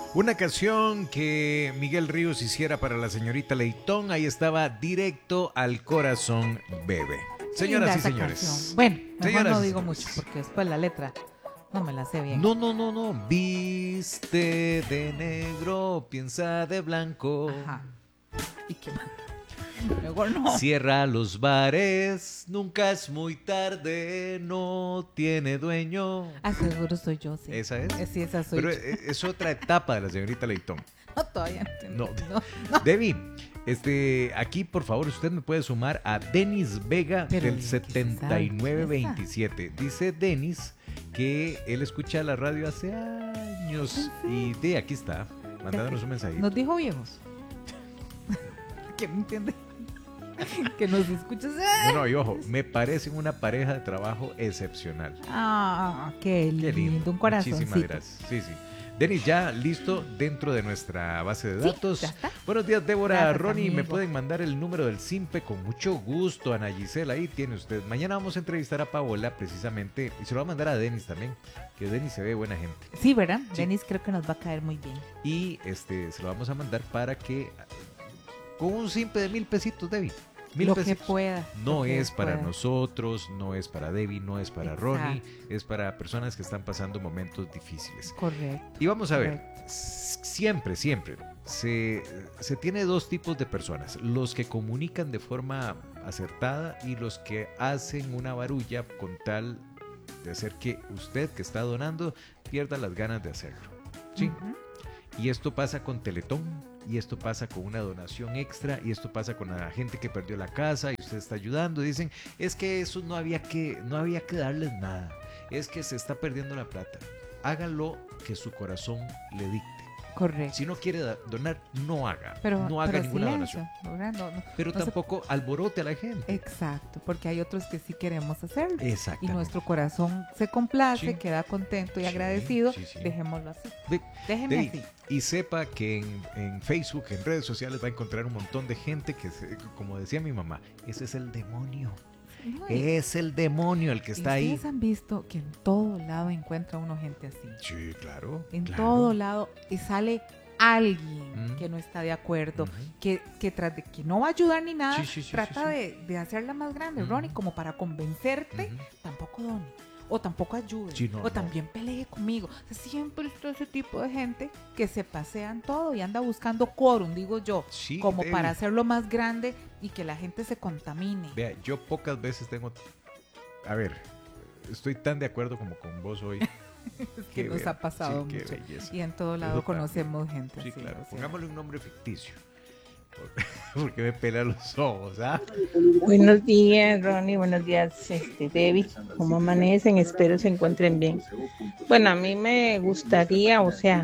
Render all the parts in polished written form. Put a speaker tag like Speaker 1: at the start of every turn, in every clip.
Speaker 1: Una canción que Miguel Ríos hiciera para la señorita Leitón, ahí estaba directo al corazón, bebé. Señoras y señores.
Speaker 2: Canción. Bueno, mejor
Speaker 1: Señoras
Speaker 2: no
Speaker 1: y
Speaker 2: digo
Speaker 1: señores.
Speaker 2: mucho porque después la letra no me la sé bien.
Speaker 1: No. Viste de negro, piensa de blanco.
Speaker 2: Ajá. ¿Y qué más? Mejor no.
Speaker 1: Cierra los bares, nunca es muy tarde, no tiene dueño.
Speaker 2: Ah, seguro soy yo, sí.
Speaker 1: ¿Esa es?
Speaker 2: Sí, esa soy
Speaker 1: Pero
Speaker 2: yo.
Speaker 1: es otra etapa de la señorita Leitón.
Speaker 2: No, todavía
Speaker 1: No.
Speaker 2: no.
Speaker 1: Debbie, aquí por favor usted me puede sumar a Denis Vega
Speaker 2: Pero,
Speaker 1: del
Speaker 2: ¿qué se sabe?
Speaker 1: 7927. Dice Denis que él escucha la radio hace años y aquí está, mandándonos un mensajito.
Speaker 2: Nos dijo viejos. ¿Qué me entiende? Que nos escuchas.
Speaker 1: No, y ojo, me parecen una pareja de trabajo excepcional.
Speaker 2: Qué lindo. Un corazoncito.
Speaker 1: Muchísimas gracias. Sí. Denis, ya listo dentro de nuestra base de
Speaker 2: Sí,
Speaker 1: datos.
Speaker 2: ya está.
Speaker 1: Buenos días, Débora,
Speaker 2: Gracias,
Speaker 1: Ronnie. Me
Speaker 2: amigo.
Speaker 1: pueden mandar el número del SIMPE con mucho gusto. Ana Gisela, ahí tiene usted. Mañana vamos a entrevistar a Paola precisamente y se lo va a mandar a Denis también, que Denis se ve buena gente.
Speaker 2: Sí, ¿verdad?
Speaker 1: Sí.
Speaker 2: Denis creo que nos va a caer muy bien.
Speaker 1: Y se lo vamos a mandar para que con un SIMPE de 1,000 pesitos, Debbie. 1,000
Speaker 2: Lo
Speaker 1: pesitos.
Speaker 2: que pueda.
Speaker 1: No
Speaker 2: lo que
Speaker 1: es para
Speaker 2: pueda.
Speaker 1: nosotros, no es para Debbie, no es para
Speaker 2: Exacto.
Speaker 1: Ronnie, es para personas que están pasando momentos difíciles.
Speaker 2: Correcto.
Speaker 1: Y vamos a ver,
Speaker 2: Correcto.
Speaker 1: siempre se tiene dos tipos de personas, los que comunican de forma acertada y los que hacen una barulla con tal de hacer que usted que está donando pierda las ganas de hacerlo. ¿Sí?
Speaker 2: Ujú.
Speaker 1: Y esto pasa con Teletón, y esto pasa con una donación extra, y esto pasa con la gente que perdió la casa y usted está ayudando. Dicen, es que eso no había que darles nada, es que se está perdiendo la plata. Hágalo que su corazón le dicte.
Speaker 2: Correcto.
Speaker 1: Si no quiere donar, no haga.
Speaker 2: Pero,
Speaker 1: no haga
Speaker 2: pero
Speaker 1: ninguna
Speaker 2: silencio,
Speaker 1: donación.
Speaker 2: ¿verdad?
Speaker 1: Pero
Speaker 2: no se-
Speaker 1: tampoco alborote a la gente.
Speaker 2: Exacto, porque hay otros que sí queremos hacerlo. Y
Speaker 1: Exactamente.
Speaker 2: nuestro corazón se complace,
Speaker 1: Sí.
Speaker 2: queda contento y
Speaker 1: Sí,
Speaker 2: agradecido.
Speaker 1: sí, sí.
Speaker 2: Dejémoslo así.
Speaker 1: Ve-
Speaker 2: Déjeme
Speaker 1: Debbie,
Speaker 2: así.
Speaker 1: y sepa que en Facebook, en redes sociales va a encontrar un montón de gente que, como decía mi mamá, ese es el demonio.
Speaker 2: No, y-
Speaker 1: Es el demonio el que
Speaker 2: y
Speaker 1: está ahí.
Speaker 2: ustedes han visto que en todo lado encuentra uno gente así.
Speaker 1: Sí, claro.
Speaker 2: En
Speaker 1: claro.
Speaker 2: todo lado y sale alguien
Speaker 1: Mm.
Speaker 2: que no está de acuerdo,
Speaker 1: Ujú.
Speaker 2: que tras de que no va a ayudar ni nada,
Speaker 1: Sí,
Speaker 2: trata
Speaker 1: sí.
Speaker 2: de hacerla más grande,
Speaker 1: Ujú.
Speaker 2: Ronnie, como para convencerte,
Speaker 1: Ujú.
Speaker 2: tampoco done. O tampoco ayude.
Speaker 1: Sí, no,
Speaker 2: o
Speaker 1: no.
Speaker 2: también pelee conmigo. O sea, siempre está ese tipo de gente que se pasean todo y anda buscando quórum, digo yo,
Speaker 1: Sí,
Speaker 2: como
Speaker 1: Debbie.
Speaker 2: para hacerlo más grande y que la gente se contamine.
Speaker 1: Vea, yo pocas veces tengo... A ver, estoy tan de acuerdo como con vos hoy.
Speaker 2: Es que nos ha pasado
Speaker 1: sí,
Speaker 2: mucho.
Speaker 1: qué belleza.
Speaker 2: Y en todo lado
Speaker 1: Eso también.
Speaker 2: conocemos gente
Speaker 1: Sí,
Speaker 2: así,
Speaker 1: claro.
Speaker 2: o sea.
Speaker 1: Pongámosle un nombre ficticio. Porque me pela los ojos, ¿ah?
Speaker 3: Buenos días, Ronnie. Buenos días, Debbie. ¿Cómo amanecen? Espero se encuentren bien. Bueno, a mí me gustaría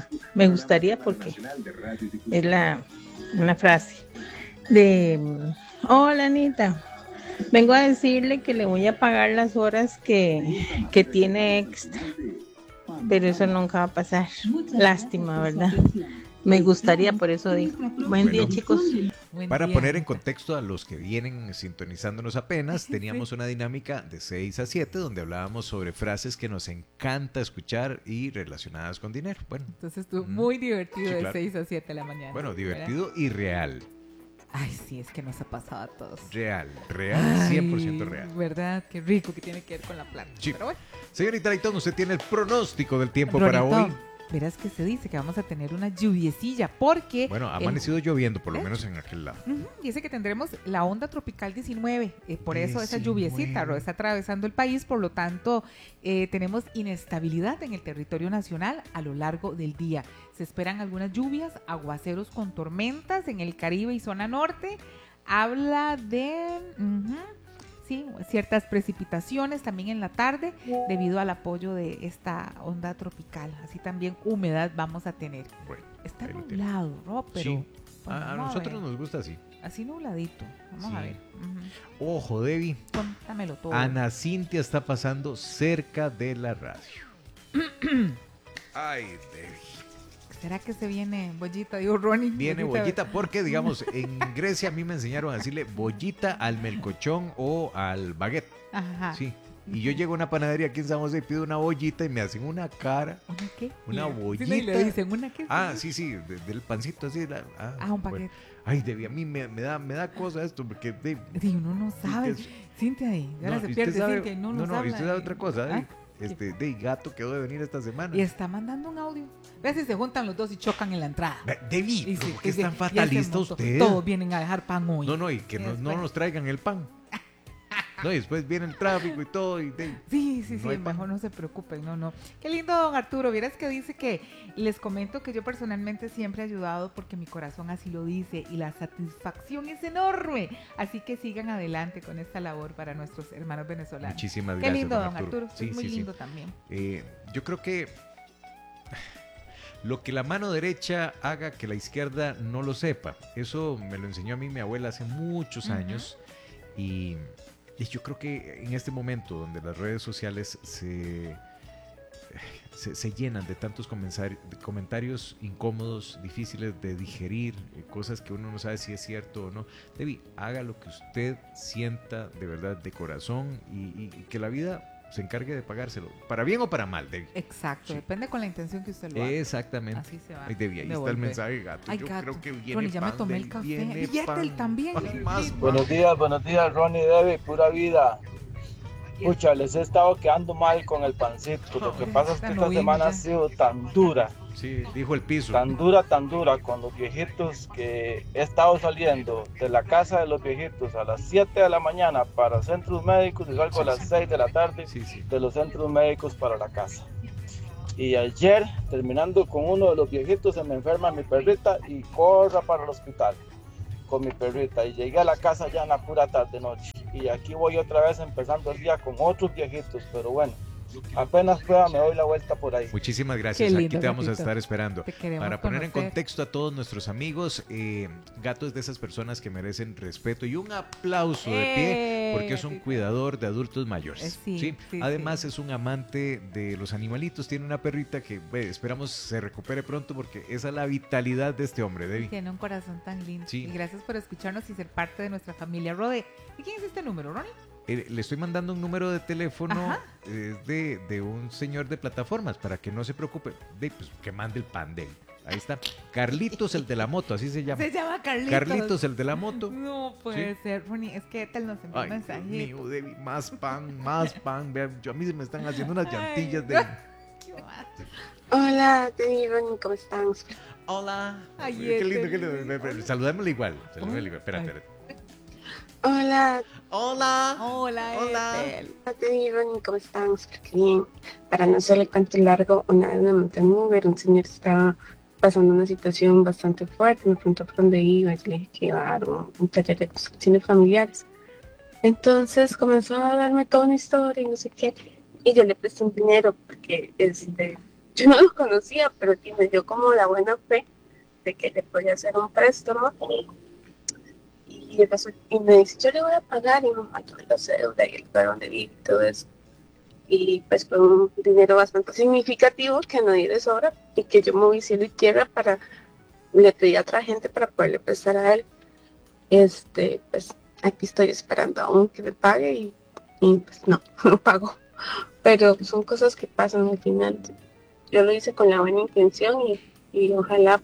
Speaker 3: porque es una frase de, hola, Anita. Vengo a decirle que le voy a pagar las horas que tiene extra, pero eso nunca va a pasar. Lástima, ¿verdad? Me gustaría, por eso digo. Buen día,
Speaker 1: Bueno.
Speaker 3: chicos.
Speaker 2: Buen
Speaker 1: Para
Speaker 2: día,
Speaker 1: poner en
Speaker 2: Anita.
Speaker 1: contexto a los que vienen sintonizándonos apenas,
Speaker 2: Sí.
Speaker 1: teníamos una dinámica de 6 a 7 donde hablábamos sobre frases que nos encanta escuchar y relacionadas con dinero. Bueno,
Speaker 2: Entonces estuvo
Speaker 1: Mm.
Speaker 2: muy divertido
Speaker 1: Sí,
Speaker 2: de
Speaker 1: claro.
Speaker 2: 6 a 7 de la mañana.
Speaker 1: bueno,
Speaker 2: ¿verdad?
Speaker 1: divertido y real.
Speaker 2: Ay, sí, es que nos ha pasado a todos.
Speaker 1: Real,
Speaker 2: Ay,
Speaker 1: 100% real.
Speaker 2: ¿Verdad? Qué rico que tiene que ver con la plata.
Speaker 1: Sí.
Speaker 2: Pero bueno,
Speaker 1: Señorita Leitón, usted tiene el pronóstico del tiempo
Speaker 2: Ronito,
Speaker 1: para hoy.
Speaker 2: verás que se dice que vamos a tener una lluviecilla porque...
Speaker 1: Bueno, ha
Speaker 2: el-
Speaker 1: amanecido lloviendo, por lo
Speaker 2: ¿Eh?
Speaker 1: menos en aquel lado.
Speaker 2: Ujú, dice que tendremos la onda tropical 19, por eso esa
Speaker 1: 19.
Speaker 2: lluviecita está atravesando el país, por lo tanto tenemos inestabilidad en el territorio nacional a lo largo del día. Se esperan algunas lluvias, aguaceros con tormentas en el Caribe y zona norte. Habla de sí, ciertas precipitaciones también en la tarde debido al apoyo de esta onda tropical. Así también humedad vamos a tener.
Speaker 1: Bueno,
Speaker 2: Está
Speaker 1: ahí lo tiene.
Speaker 2: nublado, ¿no? Pero
Speaker 1: Sí.
Speaker 2: pues,
Speaker 1: A
Speaker 2: vamos a
Speaker 1: nosotros
Speaker 2: ver.
Speaker 1: nos gusta así.
Speaker 2: Así nubladito. Vamos
Speaker 1: Sí.
Speaker 2: a ver. Ujú.
Speaker 1: Ojo, Debbie.
Speaker 2: Cuéntamelo todo.
Speaker 1: Ana Cintia está pasando cerca de la radio. Ay, Debbie.
Speaker 2: ¿Será que se viene bollita? Digo, Ronnie.
Speaker 1: Viene bollita porque, digamos, en Grecia a mí me enseñaron a decirle bollita al melcochón o al baguette.
Speaker 2: Ajá.
Speaker 1: Sí, Y yo llego a una panadería aquí en San José y pido una bollita y me hacen una cara.
Speaker 2: ¿Una qué?
Speaker 1: Una bollita.
Speaker 2: Sí, le dicen, ¿una qué?
Speaker 1: Sí, del pancito así.
Speaker 2: Un paquete.
Speaker 1: Ay, a mí me da cosa esto, porque...
Speaker 2: Sí, uno no sabe. Cintia, ahora se pierde, Cintia, y no nos habla.
Speaker 1: Y usted sabe otra cosa,
Speaker 2: ¿Ah?
Speaker 1: Gato quedó de venir esta semana.
Speaker 2: Y está mandando un audio. Ve si se juntan los dos y chocan en la entrada.
Speaker 1: Debbie, ¿por qué es tan fatalista usted?
Speaker 2: Todos vienen a dejar pan hoy.
Speaker 1: No, y que no nos traigan el pan. No, y después viene el tráfico y todo.
Speaker 2: Sí, mejor no se preocupen, no. Qué lindo, don Arturo. Vieras que dice que, les comento que yo personalmente siempre he ayudado porque mi corazón así lo dice y la satisfacción es enorme. Así que sigan adelante con esta labor para nuestros hermanos venezolanos.
Speaker 1: Muchísimas gracias,
Speaker 2: Qué lindo, don Arturo.
Speaker 1: Sí,
Speaker 2: es muy lindo también.
Speaker 1: Yo creo que lo que la mano derecha haga que la izquierda no lo sepa. Eso me lo enseñó a mí mi abuela hace muchos años. Y yo creo que en este momento donde las redes sociales se llenan de tantos comentarios incómodos, difíciles de digerir, cosas que uno no sabe si es cierto o no, Debbie, haga lo que usted sienta de verdad, de corazón, y que la vida se encargue de pagárselo, para bien o para mal, Debbie.
Speaker 2: Exacto,
Speaker 1: Sí.
Speaker 2: Depende con la intención que usted lo haga.
Speaker 1: Exactamente.
Speaker 2: Así se va.
Speaker 1: Ay, Debbie, ahí está el mensaje, gato.
Speaker 2: Ay,
Speaker 1: Yo
Speaker 2: gato.
Speaker 1: creo que viene
Speaker 2: Ronnie, ya me
Speaker 1: pan,
Speaker 2: tomé el
Speaker 1: Debbie,
Speaker 2: café.
Speaker 1: viene
Speaker 2: Y él
Speaker 1: pan.
Speaker 2: también.
Speaker 1: Ay, más pan.
Speaker 4: Buenos días, Ronnie y Debbie, pura vida. Pucha, les he estado quedando mal con el pancito. Lo que pasa es que esta semana ha sido tan dura.
Speaker 1: Sí, dijo el piso.
Speaker 4: Tan dura con los viejitos, que he estado saliendo de la casa de los viejitos a las 7 de la mañana para centros médicos y salgo a las 6 de la tarde de los centros médicos para la casa. Y ayer, terminando con uno de los viejitos, se me enferma mi perrita y corra para el hospital con mi perrita. Y llegué a la casa ya en la pura tarde-noche. Y aquí voy otra vez empezando el día con otros viejitos, pero bueno. Apenas pueda me doy la vuelta por ahí.
Speaker 1: Muchísimas gracias,
Speaker 2: lindo,
Speaker 1: aquí te vamos a
Speaker 2: gatito.
Speaker 1: estar esperando. Para poner en
Speaker 2: conocer.
Speaker 1: contexto a todos nuestros amigos, Gato es de esas personas que merecen respeto y un aplauso de pie, porque es un
Speaker 2: gatito.
Speaker 1: cuidador de adultos mayores.
Speaker 2: Sí.
Speaker 1: Además es un amante de los animalitos, tiene una perrita que esperamos se recupere pronto, porque esa es la vitalidad de este hombre, Debbie.
Speaker 2: Tiene un corazón tan lindo.
Speaker 1: Sí.
Speaker 2: Y gracias por escucharnos y ser parte de nuestra familia. Rode, ¿y quién es este número, Ronnie?
Speaker 1: Le estoy mandando un número de teléfono de un señor de plataformas, para que no se preocupe, pues que mande el pan de él. Ahí está. Carlitos, el de la moto, así se llama.
Speaker 2: Se llama Carlitos.
Speaker 1: Carlitos, el de la moto.
Speaker 2: No puede ser, Ronnie. Es que te nos envió un
Speaker 1: Ay,
Speaker 2: mensaje.
Speaker 1: Dios mío, Debbie, más pan. Vean, a mí se me están haciendo unas llantillas de...
Speaker 2: Qué mal.
Speaker 5: Hola, Debbie, Ronnie, ¿cómo están?
Speaker 1: Hola.
Speaker 2: Ay,
Speaker 1: Qué lindo,
Speaker 2: este
Speaker 1: qué lindo. Saludémosle igual. Espérate.
Speaker 5: Hola,
Speaker 2: Hola. Ethel.
Speaker 5: Debbie, Ronnie, ¿cómo están? Espero que bien. Para no hacerle cuento largo, una vez me monté en Uber, un señor estaba pasando una situación bastante fuerte, me preguntó por dónde iba, y le dije que iba a dar un taller de construcciones familiares. Entonces comenzó a darme toda una historia y no sé qué, y yo le presté un dinero porque yo no lo conocía, pero sí me dio como la buena fe de que le podía hacer un préstamo. Y me dice, yo le voy a pagar, y me mandó la cédula y el lugar donde vive y todo eso. Y pues fue un dinero bastante significativo que no di de sobra y que yo moví cielo y tierra le pedí a otra gente para poderle prestar a él. Pues aquí estoy esperando aún que me pague y pues no pago. Pero son cosas que pasan al final. Yo lo hice con la buena intención y ojalá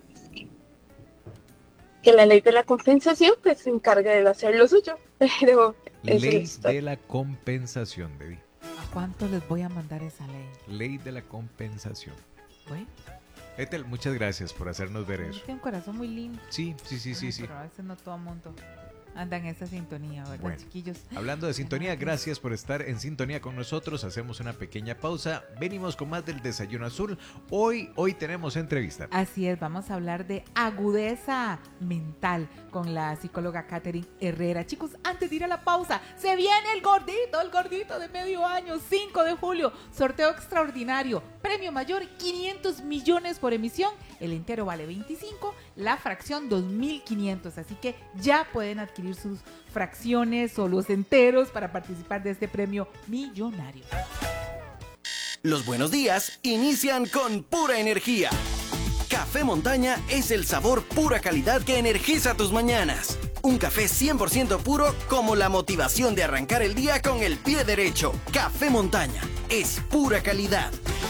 Speaker 5: que la ley de la compensación pues se encargue de hacer lo suyo, pero
Speaker 1: Ley de la compensación, Debbie.
Speaker 2: ¿A cuánto les voy a mandar esa ley?
Speaker 1: Ley de la compensación.
Speaker 2: Bueno,
Speaker 1: Ethel, muchas gracias por hacernos ver eso.
Speaker 2: tiene un corazón muy lindo.
Speaker 1: Sí.
Speaker 2: Pero a veces no todo el mundo anda en esa sintonía, ¿verdad,
Speaker 1: Bueno,
Speaker 2: chiquillos?
Speaker 1: Hablando de sintonía, gracias por estar en sintonía con nosotros. Hacemos una pequeña pausa. Venimos con más del Desayuno Azul. Hoy tenemos entrevista.
Speaker 2: Así es, vamos a hablar de agudeza mental con la psicóloga Katherine Herrera. Chicos, antes de ir a la pausa, se viene el gordito de medio año, 5 de julio, sorteo extraordinario, premio mayor 500 millones por emisión, el entero vale 25, la fracción 2.500, así que ya pueden adquirir sus fracciones o los enteros para participar de este premio millonario.
Speaker 6: Los buenos días inician con pura energía. Café Montaña es el sabor pura calidad que energiza tus mañanas. Un café 100% puro como la motivación de arrancar el día con el pie derecho. Café Montaña. Es pura calidad.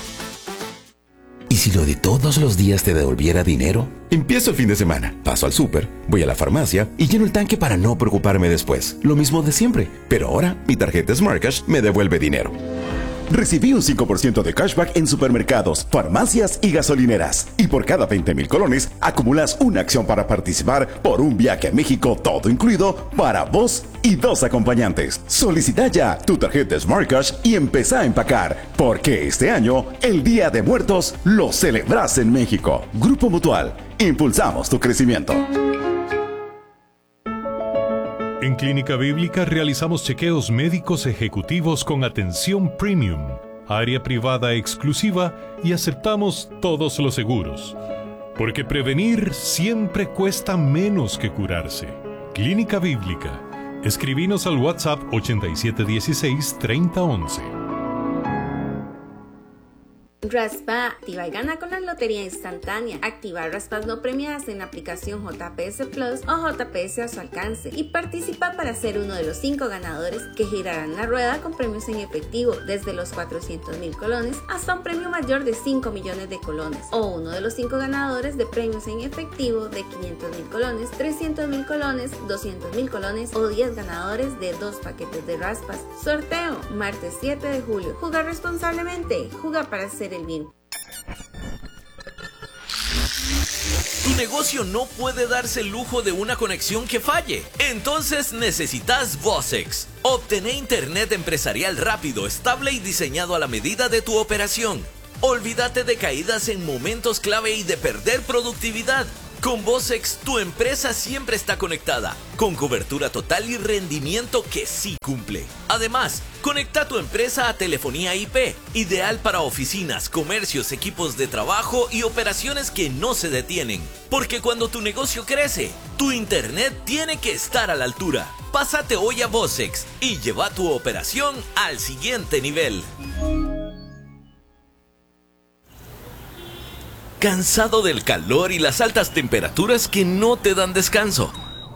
Speaker 7: ¿Y si lo de todos los días te devolviera dinero? Empiezo el fin de semana, paso al súper, voy a la farmacia y lleno el tanque para no preocuparme después. Lo mismo de siempre, pero ahora mi tarjeta Smart Cash me devuelve dinero.
Speaker 8: Recibí un 5% de cashback en supermercados, farmacias y gasolineras. Y por cada 20,000 colones, acumulas una acción para participar por un viaje a México, todo incluido, para vos y 2 acompañantes. Solicita ya tu tarjeta Smart Cash y empezá a empacar, porque este año, el Día de Muertos, lo celebras en México. Grupo Mutual, impulsamos tu crecimiento.
Speaker 9: En Clínica Bíblica realizamos chequeos médicos ejecutivos con atención premium, área privada exclusiva y aceptamos todos los seguros. Porque prevenir siempre cuesta menos que curarse. Clínica Bíblica. Escribinos al WhatsApp 8716-3011.
Speaker 10: Raspa, activa y gana con la lotería instantánea. Activa raspas no premiadas en la aplicación JPS Plus o JPS a su alcance y participa para ser uno de los 5 ganadores que girarán la rueda con premios en efectivo desde los 400,000 colones hasta un premio mayor de 5 millones de colones, o uno de los 5 ganadores de premios en efectivo de 500,000 colones, 300,000 colones, 200,000 colones o 10 ganadores de 2 paquetes de raspas. Sorteo martes 7 de julio. Juega responsablemente. Juega para hacer el bien.
Speaker 11: Tu negocio no puede darse el lujo de una conexión que falle. Entonces necesitas Vosex. Obtené internet empresarial rápido, estable y diseñado a la medida de tu operación. Olvídate de caídas en momentos clave y de perder productividad. Con Vosex, tu empresa siempre está conectada, con cobertura total y rendimiento que sí cumple. Además, conecta tu empresa a telefonía IP, ideal para oficinas, comercios, equipos de trabajo y operaciones que no se detienen. Porque cuando tu negocio crece, tu internet tiene que estar a la altura. Pásate hoy a Vosex y lleva tu operación al siguiente nivel. ¿Cansado del calor y las altas temperaturas que no te dan descanso?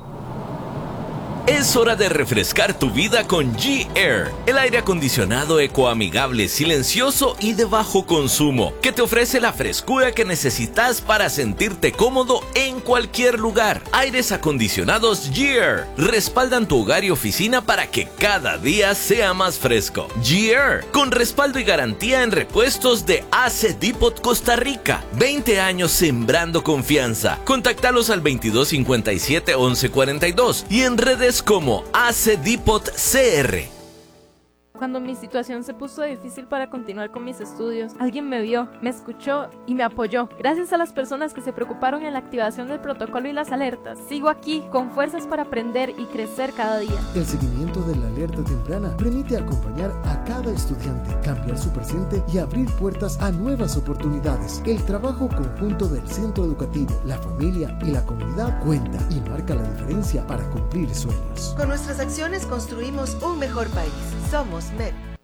Speaker 11: Es hora de refrescar tu vida con G-Air, el aire acondicionado ecoamigable, silencioso y de bajo consumo, que te ofrece la frescura que necesitas para sentirte cómodo en cualquier lugar. Aires acondicionados G-Air respaldan tu hogar y oficina para que cada día sea más fresco. G-Air, con respaldo y garantía en repuestos de AC Depot Costa Rica. 20 años sembrando confianza. Contáctalos al 2257-1142 y en redes como AC Depot CR.
Speaker 12: Cuando mi situación se puso difícil para continuar con mis estudios, alguien me vio, me escuchó y me apoyó. Gracias a las personas que se preocuparon en la activación del protocolo y las alertas, sigo aquí con fuerzas para aprender y crecer cada día.
Speaker 13: El seguimiento de la alerta temprana permite acompañar a cada estudiante, cambiar su presente y abrir puertas a nuevas oportunidades. El trabajo conjunto del centro educativo, la familia y la comunidad cuenta y marca la diferencia para cumplir sueños.
Speaker 14: Con nuestras acciones construimos un mejor país. Somos MED.